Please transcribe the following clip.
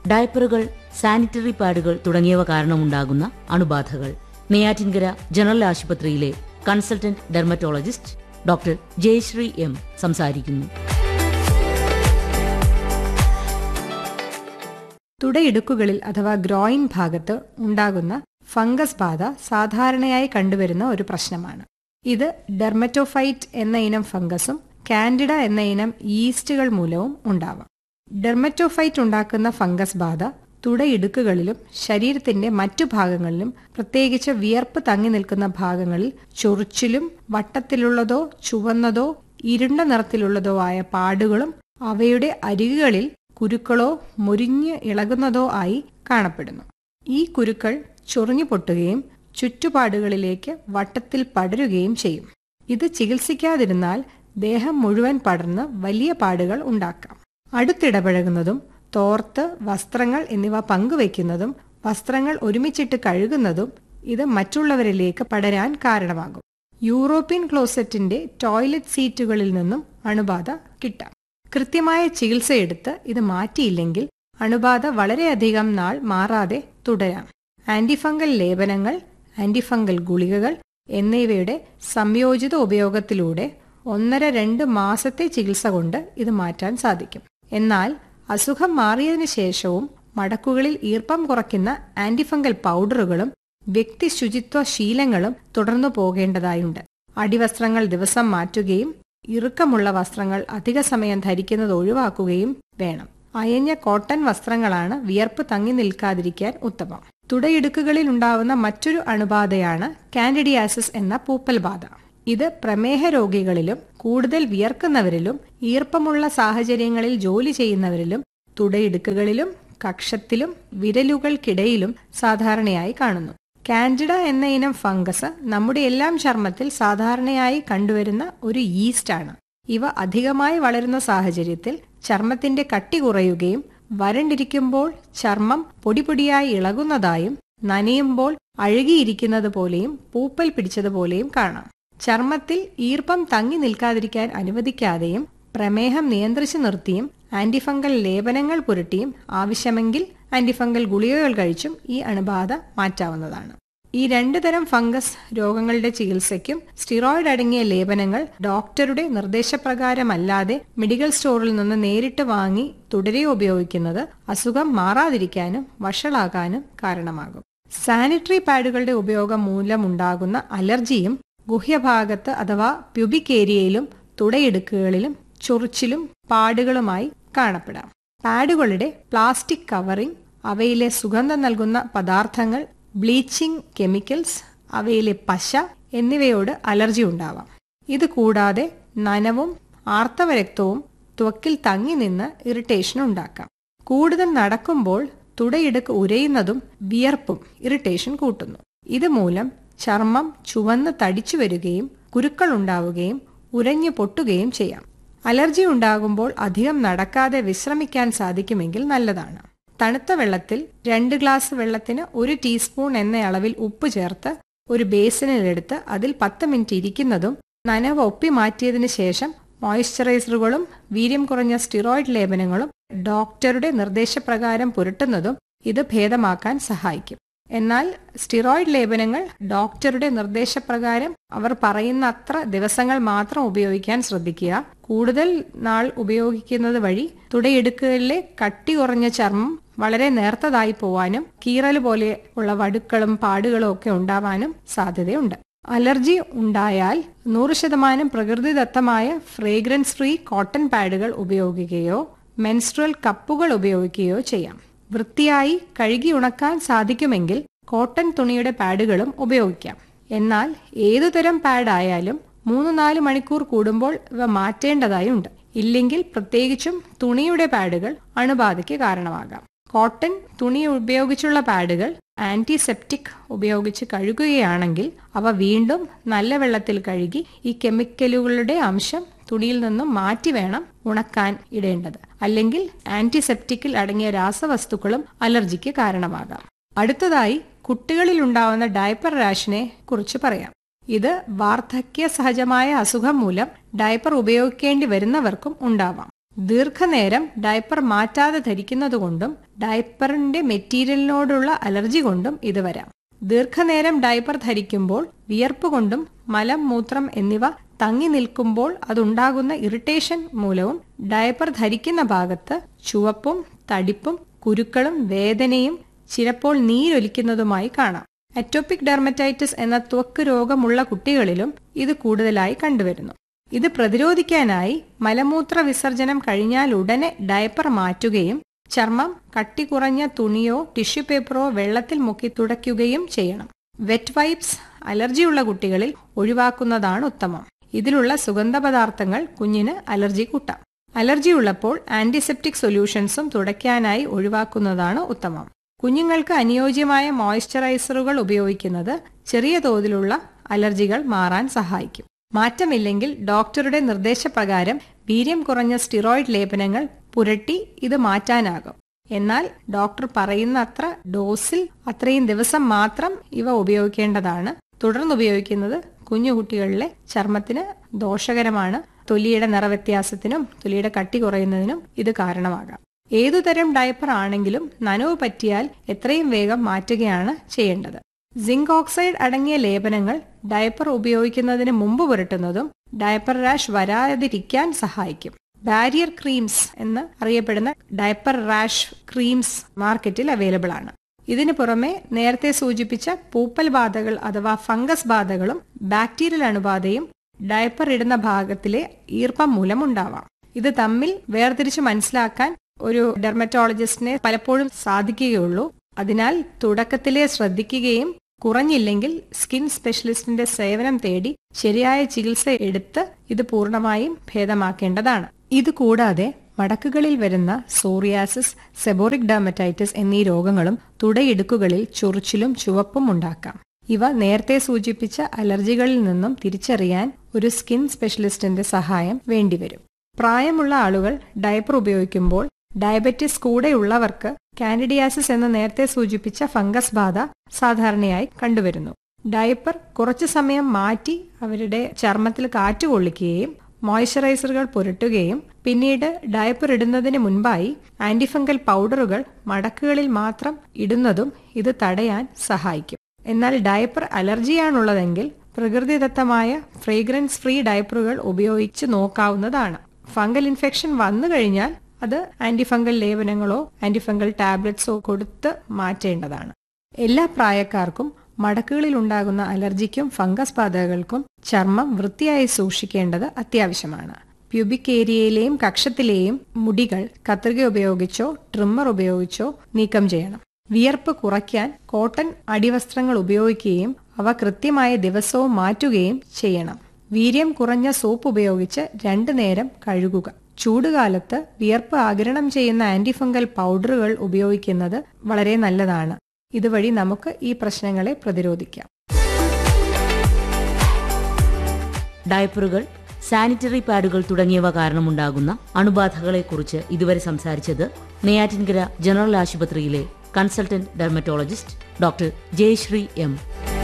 ഡയപ്പറുകൾ, sanitary പാഡുകൾ തുടങ്ങിയവ കാരണമുണ്ടാകുന്ന അണുബാധകൾ. Neyyattinkara general ആശുപത്രിയിലെ consultant dermatologist doctor Jayashree M സംസാരിക്കുന്നു. തുടയിടുക്കുകളിൽ അഥവാ ഗ്രോയിൻ ഭാഗത്ത് ഉണ്ടാകുന്ന ഫംഗസ് ബാധ സാധാരണയായി കണ്ടുവരുന്ന ഒരു പ്രശ്നമാണ്. ഇത് ഡെർമറ്റോഫൈറ്റ് എന്ന ഇനം ഫംഗസും കാൻഡിഡ എന്ന ഇനം ഈസ്റ്റുകൾ മൂലവും ഉണ്ടാവാം. ഡെർമറ്റോഫൈറ്റ് ഉണ്ടാക്കുന്ന ഫംഗസ് ബാധ തുടയിടുക്കുകളിലും ശരീരത്തിന്റെ മറ്റു ഭാഗങ്ങളിലും, പ്രത്യേകിച്ച് വിയർപ്പ് തങ്ങി നിൽക്കുന്ന ഭാഗങ്ങളിൽ ചൊറിച്ചിലും വട്ടത്തിലുള്ളതോ ചുവന്നതോ ഇരുണ്ട നിറത്തിലുള്ളതോ ആയ പാടുകളും അവയുടെ അരികുകളിൽ കുരുക്കളോ മുരിഞ്ഞ് ഇളകുന്നതോ ആയി കാണപ്പെടുന്നു. ഈ കുരുക്കൾ ചൊറിഞ്ഞു പൊട്ടുകയും ചുറ്റുപാടുകളിലേക്ക് വട്ടത്തിൽ പടരുകയും ചെയ്യും. ഇത് ചികിത്സിക്കാതിരുന്നാൽ ദേഹം മുഴുവൻ പടർന്ന് വലിയ പാടുകൾ ഉണ്ടാക്കാം. അടുത്തിടപഴകുന്നതും തോർത്ത്, വസ്ത്രങ്ങൾ എന്നിവ പങ്കുവയ്ക്കുന്നതും വസ്ത്രങ്ങൾ ഒരുമിച്ചിട്ട് കഴുകുന്നതും ഇത് മറ്റുള്ളവരിലേക്ക് പടരാൻ കാരണമാകും. യൂറോപ്യൻ ക്ലോസറ്റിന്റെ ടോയ്ലറ്റ് സീറ്റുകളിൽ നിന്നും അണുബാധ കിട്ടാം. കൃത്യമായ ചികിത്സയെടുത്ത് ഇത് മാറ്റിയില്ലെങ്കിൽ അണുബാധ വളരെയധികം നാൾ മാറാതെ തുടരാം. ആന്റിഫംഗൽ ലേപനങ്ങൾ, ആന്റിഫംഗൽ ഗുളികകൾ എന്നിവയുടെ സംയോജിത ഉപയോഗത്തിലൂടെ 1-2 മാസത്തെ ചികിത്സ കൊണ്ട് ഇത് മാറ്റാൻ സാധിക്കും. എന്നാൽ അസുഖം മാറിയതിനു ശേഷവും മടക്കുകളിൽ ഈർപ്പം കുറയ്ക്കുന്ന ആന്റിഫംഗൽ പൗഡറുകളും വ്യക്തി ശുചിത്വ ശീലങ്ങളും തുടർന്നു പോകേണ്ടതായുണ്ട്. അടിവസ്ത്രങ്ങൾ ദിവസം മാറ്റുകയും ഇറുക്കമുള്ള വസ്ത്രങ്ങൾ അധിക സമയം ധരിക്കുന്നത് ഒഴിവാക്കുകയും വേണം. അയഞ്ഞ കോട്ടൺ വസ്ത്രങ്ങളാണ് വിയർപ്പ് തങ്ങി നിൽക്കാതിരിക്കാൻ ഉത്തമം. തുടയിടുക്കുകളിൽ ഉണ്ടാവുന്ന മറ്റൊരു അണുബാധയാണ് കാൻഡിഡിയാസിസ് എന്ന പൂപ്പൽ ബാധ. ഇത് പ്രമേഹ രോഗികളിലും കൂടുതൽ വിയർക്കുന്നവരിലും ഈർപ്പമുള്ള സാഹചര്യങ്ങളിൽ ജോലി ചെയ്യുന്നവരിലും തുടയിടുക്കുകളിലും കക്ഷത്തിലും വിരലുകൾക്കിടയിലും സാധാരണയായി കാണുന്നു. കാൻഡിഡ എന്ന ഇനം ഫംഗസ് നമ്മുടെ എല്ലാം ചർമ്മത്തിൽ സാധാരണയായി കണ്ടുവരുന്ന ഒരു ഈസ്റ്റാണ്. ഇവ അധികമായി വളരുന്ന സാഹചര്യത്തിൽ ചർമ്മത്തിന്റെ കട്ടി കുറയുകയും വരണ്ടിരിക്കുമ്പോൾ ചർമ്മം പൊടിപൊടിയായി ഇളകുന്നതായും നനയുമ്പോൾ അഴുകിയിരിക്കുന്നത് പോലെയും പൂപ്പൽ പിടിച്ചതുപോലെയും കാണാം. ചർമ്മത്തിൽ ഈർപ്പം തങ്ങി നിൽക്കാതിരിക്കാൻ അനുവദിക്കാതെയും പ്രമേഹം നിയന്ത്രിച്ചു നിർത്തിയും ആന്റിഫംഗൽ ലേപനങ്ങൾ പുരട്ടിയും ആവശ്യമെങ്കിൽ ആന്റിഫംഗൽ ഗുളികകൾ കഴിച്ചും ഈ അണുബാധ മാറ്റാവുന്നതാണ്. ഈ 2 തരം ഫംഗസ് രോഗങ്ങളുടെ ചികിത്സയ്ക്കും സ്റ്റിറോയിഡ് അടങ്ങിയ ലേപനങ്ങൾ ഡോക്ടറുടെ നിർദ്ദേശപ്രകാരമല്ലാതെ മെഡിക്കൽ സ്റ്റോറിൽ നിന്ന് നേരിട്ട് വാങ്ങി തുടരെ ഉപയോഗിക്കുന്നത് അസുഖം മാറാതിരിക്കാനും വഷളാകാനും കാരണമാകും. സാനിറ്ററി പാഡുകളുടെ ഉപയോഗം മൂലമുണ്ടാകുന്ന അലർജിയും ഗുഹ്യഭാഗത്ത് അഥവാ പ്യൂബിക് ഏരിയയിലും തുടയിടുക്കുകളിലും ചൊറിച്ചിലും പാടുകളുമായി കാണപ്പെടാം. പാഡുകളുടെ പ്ലാസ്റ്റിക് കവറിംഗ്, അവയിലെ സുഗന്ധം നൽകുന്ന പദാർത്ഥങ്ങൾ, ബ്ലീച്ചിങ് കെമിക്കൽസ്, അവയിലെ പശ എന്നിവയോട് അലർജി ഉണ്ടാവാം. ഇത് കൂടാതെ നനവും ആർത്തവ രക്തവും ത്വക്കിൽ തങ്ങി നിന്ന് ഇറിറ്റേഷൻ ഉണ്ടാക്കാം. കൂടുതൽ നടക്കുമ്പോൾ തുടയിടുക്ക് ഉരയുന്നതും വിയർപ്പും ഇറിറ്റേഷൻ കൂട്ടുന്നു. ഇതുമൂലം ചർമ്മം ചുവന്ന് തടിച്ചു വരികയും കുരുക്കൾ ഉണ്ടാവുകയും ഉരഞ്ഞു പൊട്ടുകയും ചെയ്യാം. അലർജി ഉണ്ടാകുമ്പോൾ അധികം നടക്കാതെ വിശ്രമിക്കാൻ സാധിക്കുമെങ്കിൽ നല്ലതാണ്. തണുത്ത വെള്ളത്തിൽ 2 ഗ്ലാസ് വെള്ളത്തിന് 1 ടീസ്പൂൺ എന്ന അളവിൽ ഉപ്പ് ചേർത്ത് ഒരു ബേസിനിലെടുത്ത് അതിൽ 10 മിനിറ്റ് ഇരിക്കുന്നതും നനവ് ഒപ്പി മാറ്റിയതിനു ശേഷം മോയ്സ്ചറൈസറുകളും വീര്യം കുറഞ്ഞ സ്റ്റിറോയിഡ് ലേപനങ്ങളും ഡോക്ടറുടെ നിർദ്ദേശപ്രകാരം പുരട്ടുന്നതും ഇത് ഭേദമാക്കാൻ സഹായിക്കും. എന്നാൽ സ്റ്റിറോയിഡ് ലേപനങ്ങൾ ഡോക്ടറുടെ നിർദ്ദേശപ്രകാരം അവർ പറയുന്ന അത്ര ദിവസങ്ങൾ മാത്രം ഉപയോഗിക്കാൻ ശ്രദ്ധിക്കുക. കൂടുതൽ നാൾ ഉപയോഗിക്കുന്നത് വഴി തുടയിടുക്കുകളിലെ കട്ടി കുറഞ്ഞ ചർമ്മം വളരെ നേർത്തതായി പോവാനും കീറൽ പോലെ ഉള്ള വടുക്കളും പാടുകളും ഒക്കെ ഉണ്ടാവാനും സാധ്യതയുണ്ട്. അലർജി ഉണ്ടായാൽ 100% പ്രകൃതിദത്തമായ ഫ്രേഗ്രൻസ് ഫ്രീ കോട്ടൺ പാഡുകൾ ഉപയോഗിക്കുകയോ മെൻസ്ട്രുവൽ കപ്പുകൾ ഉപയോഗിക്കുകയോ ചെയ്യാം. വൃത്തിയായി കഴുകി ഉണക്കാൻ സാധിക്കുമെങ്കിൽ കോട്ടൺ തുണിയുടെ പാഡുകളും ഉപയോഗിക്കാം. എന്നാൽ ഏതുതരം പാഡ് ആയാലും 3-4 മണിക്കൂർ കൂടുമ്പോൾ ഇവ മാറ്റേണ്ടതായുണ്ട്. ഇല്ലെങ്കിൽ പ്രത്യേകിച്ചും തുണിയുടെ പാഡുകൾ അണുബാധയ്ക്ക് കാരണമാകാം. കോട്ടൺ തുണി ഉപയോഗിച്ചുള്ള പാഡുകൾ ആന്റിസെപ്റ്റിക് ഉപയോഗിച്ച് കഴുകുകയാണെങ്കിൽ അവ വീണ്ടും നല്ല വെള്ളത്തിൽ കഴുകി ഈ കെമിക്കലുകളുടെ അംശം തുണിയിൽ നിന്നും മാറ്റി വേണം ഉണക്കാൻ ഇടേണ്ടത്. അല്ലെങ്കിൽ ആന്റിസെപ്റ്റിക്കിൽ അടങ്ങിയ രാസവസ്തുക്കളും അലർജിക്ക് കാരണമാകാം. അടുത്തതായി കുട്ടികളിൽ ഉണ്ടാവുന്ന ഡയപ്പർ റാഷിനെ കുറിച്ച് പറയാം. ഇത് വാർദ്ധക്യ സഹജമായ അസുഖം മൂലം ഡയപ്പർ ഉപയോഗിക്കേണ്ടി വരുന്നവർക്കും ഉണ്ടാവാം. ദീർഘനേരം ഡയപ്പർ മാറ്റാതെ ധരിക്കുന്നതുകൊണ്ടും ഡയപ്പറിന്റെ മെറ്റീരിയലിനോടുള്ള അലർജി കൊണ്ടും ഇത് വരാം. ദീർഘനേരം ഡയപ്പർ ധരിക്കുമ്പോൾ വിയർപ്പ് കൊണ്ടും മലം, മൂത്രം എന്നിവ തങ്ങി നിൽക്കുമ്പോൾ അതുണ്ടാകുന്ന ഇറിറ്റേഷൻ മൂലവും ഡയപ്പർ ധരിക്കുന്ന ഭാഗത്ത് ചുവപ്പും തടിപ്പും കുരുക്കളും വേദനയും ചിലപ്പോൾ നീരൊലിക്കുന്നതുമായി കാണാം. അറ്റോപിക് ഡെർമറ്റൈറ്റിസ് എന്ന ത്വക്ക് രോഗമുള്ള കുട്ടികളിലും ഇത് കൂടുതലായി കണ്ടുവരുന്നു. ഇത് പ്രതിരോധിക്കാനായി മലമൂത്ര വിസർജനം കഴിഞ്ഞാൽ ഉടനെ ഡയപ്പർ മാറ്റുകയും ചർമ്മം കട്ടി കുറഞ്ഞ തുണിയോ ടിഷ്യൂ പേപ്പറോ വെള്ളത്തിൽ മുക്കി തുടയ്ക്കുകയും ചെയ്യണം. വെറ്റ് വൈപ്സ് അലർജിയുള്ള കുട്ടികളിൽ ഒഴിവാക്കുന്നതാണ് ഉത്തമം. ഇതിലുള്ള സുഗന്ധപദാർത്ഥങ്ങൾ കുഞ്ഞിന് അലർജി കൂട്ടാം. അലർജിയുള്ളപ്പോൾ ആന്റിസെപ്റ്റിക് സൊല്യൂഷൻസും തുടയ്ക്കാനായി ഒഴിവാക്കുന്നതാണ് ഉത്തമം. കുഞ്ഞുങ്ങൾക്ക് അനുയോജ്യമായ മോയ്സ്ചറൈസറുകൾ ഉപയോഗിക്കുന്നത് ചെറിയ തോതിലുള്ള അലർജികൾ മാറാൻ സഹായിക്കും. മാറ്റമില്ലെങ്കിൽ ഡോക്ടറുടെ നിർദ്ദേശപ്രകാരം വീര്യം കുറഞ്ഞ സ്റ്റിറോയിഡ് ലേപനങ്ങൾ പുരട്ടി ഇത് മാറ്റാനാകും. എന്നാൽ ഡോക്ടർ പറയുന്ന അത്ര ഡോസിൽ അത്രയും ദിവസം മാത്രം ഇവ ഉപയോഗിക്കേണ്ടതാണ്. തുടർന്ന് ഉപയോഗിക്കുന്നത് കുഞ്ഞുകുട്ടികളിലെ ചർമ്മത്തിന് ദോഷകരമാണ്. തൊലിയുടെ നിറവ്യത്യാസത്തിനും തൊലിയുടെ കട്ടി കുറയുന്നതിനും ഇത് കാരണമാകാം. ഏതുതരം ഡയപ്പർ ആണെങ്കിലും നനവ് പറ്റിയാൽ എത്രയും വേഗം മാറ്റുകയാണ് ചെയ്യേണ്ടത്. സിങ്ക് ഓക്സൈഡ് അടങ്ങിയ ലേപനങ്ങൾ ഡയപ്പർ ഉപയോഗിക്കുന്നതിന് മുമ്പ് പുരട്ടുന്നതും ഡയപ്പർ റാഷ് വരാതിരിക്കാൻ സഹായിക്കും. ബാരിയർ ക്രീംസ് എന്ന് അറിയപ്പെടുന്ന ഡയപ്പർ റാഷ് ക്രീംസ് മാർക്കറ്റിൽ അവൈലബിൾ ആണ്. ഇതിനു പുറമെ നേരത്തെ സൂചിപ്പിച്ച പൂപ്പൽ ബാധകൾ അഥവാ ഫംഗസ് ബാധകളും ബാക്ടീരിയൽ അണുബാധയും ഡയപ്പർ ഇടുന്ന ഭാഗത്തിലെ ഈർപ്പം മൂലം ഉണ്ടാവാം. ഇത് തമ്മിൽ വേർതിരിച്ച് മനസ്സിലാക്കാൻ ഒരു ഡെർമറ്റോളജിസ്റ്റിനെ പലപ്പോഴും സാധിക്കുകയുള്ളൂ. അതിനാൽ തുടക്കത്തിലെ ശ്രദ്ധിക്കുകയും കുറഞ്ഞില്ലെങ്കിൽ സ്കിൻ സ്പെഷ്യലിസ്റ്റിന്റെ സേവനം തേടി ശരിയായ ചികിത്സ എടുത്ത് ഇത് പൂർണ്ണമായും ഭേദമാക്കേണ്ടതാണ്. ഇതുകൂടാതെ മടക്കുകളിൽ വരുന്ന സോറിയാസിസ്, സെബോറിക് ഡെർമറ്റൈറ്റിസ് എന്നീ രോഗങ്ങളും തുടയിടുക്കുകളിൽ ചൊറിച്ചിലും ചുവപ്പും ഉണ്ടാക്കാം. ഇവ നേരത്തെ സൂചിപ്പിച്ച അലർജികളിൽ നിന്നും തിരിച്ചറിയാൻ ഒരു സ്കിൻ സ്പെഷ്യലിസ്റ്റിന്റെ സഹായം വേണ്ടിവരും. പ്രായമുള്ള ആളുകൾ ഡയപ്പർ ഉപയോഗിക്കുമ്പോൾ ഡയബറ്റിസ് കൂടെയുള്ളവർക്ക് കാൻഡിഡിയാസിസ് എന്ന നേരത്തെ സൂചിപ്പിച്ച ഫംഗസ് ബാധ സാധാരണയായി കണ്ടുവരുന്നു. ഡയപ്പർ കുറച്ചു സമയം മാറ്റി അവരുടെ ചർമ്മത്തിൽ കാറ്റ് കൊള്ളിക്കുകയും മോയ്സ്ചറൈസറുകൾ പുരട്ടുകയും പിന്നീട് ഡയപ്പർ ഇടുന്നതിന് മുൻപായി ആന്റിഫംഗൽ പൗഡറുകൾ മടക്കുകളിൽ മാത്രം ഇടുന്നതും ഇത് തടയാൻ സഹായിക്കും. എന്നാൽ ഡയപ്പർ അലർജിയാണുള്ളതെങ്കിൽ പ്രകൃതിദത്തമായ ഫ്രേഗ്രൻസ് ഫ്രീ ഡയപ്പറുകൾ ഉപയോഗിച്ച് നോക്കാവുന്നതാണ്. ഫംഗൽ ഇൻഫെക്ഷൻ വന്നു കഴിഞ്ഞാൽ അത് ആന്റിഫംഗൽ ലേപനങ്ങളോ ആന്റിഫംഗൽ ടാബ്ലറ്റ്സോ കൊടുത്ത് മാറ്റേണ്ടതാണ്. എല്ലാ പ്രായക്കാർക്കും മടക്കുകളിൽ ഉണ്ടാകുന്ന അലർജിക്കും ഫംഗസ് ബാധകൾക്കും ചർമ്മം വൃത്തിയായി സൂക്ഷിക്കേണ്ടത് അത്യാവശ്യമാണ്. പ്യൂബിക് ഏരിയയിലെയും കക്ഷത്തിലെയും മുടികൾ കത്രിക ഉപയോഗിച്ചോ ട്രിമ്മർ ഉപയോഗിച്ചോ നീക്കം ചെയ്യണം. വിയർപ്പ് കുറയ്ക്കാൻ കോട്ടൺ അടിവസ്ത്രങ്ങൾ ഉപയോഗിക്കുകയും അവ കൃത്യമായ ദിവസവും മാറ്റുകയും ചെയ്യണം. വീര്യം കുറഞ്ഞ സോപ്പ് ഉപയോഗിച്ച് 2 നേരം കഴുകുക. ചൂടുകാലത്ത് വിയർപ്പ് ആഗിരണം ചെയ്യുന്ന ആന്റിഫംഗൽ പൗഡറുകൾ ഉപയോഗിക്കുന്നത് വളരെ നല്ലതാണ്. ഇതുവഴി നമുക്ക് ഈ പ്രശ്നങ്ങളെ പ്രതിരോധിക്കാം. ഡയപ്പറുകൾ, സാനിറ്ററി പാഡുകൾ തുടങ്ങിയവ കാരണമുണ്ടാകുന്ന അണുബാധകളെക്കുറിച്ച് ഇതുവരെ സംസാരിച്ചത് നെയ്യാറ്റിൻകര ജനറൽ ആശുപത്രിയിലെ consultant dermatologist doctor Jayashree M.